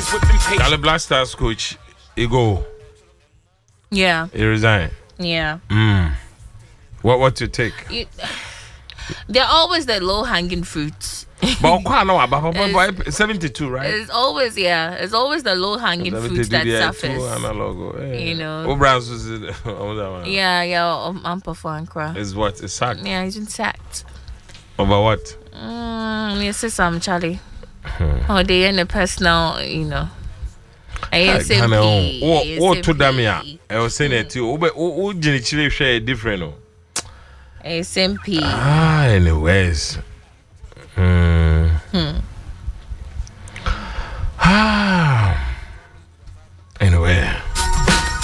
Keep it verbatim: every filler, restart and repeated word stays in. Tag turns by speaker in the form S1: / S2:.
S1: Dale Blasters coach, he go.
S2: Yeah.
S1: He resign.
S2: Yeah.
S1: Mm. What what you take?
S2: You, they're always the low hanging fruits.
S1: But no, seventy-two, right?
S2: It's always yeah. It's always the low hanging fruits that surface. You know. Yeah, yeah. I'm, I'm performing.
S1: Is what? It's sacked.
S2: Yeah, he's been sacked.
S1: Over what?
S2: Mm, yes, it's some Charlie. Oh, they in the personal, you know. I say,
S1: oh, to them, yeah. I was saying it too. Oh, oh, Jenny Chile share different.
S2: S M P.
S1: Ah, anyways. Hmm. Hmm. Ah.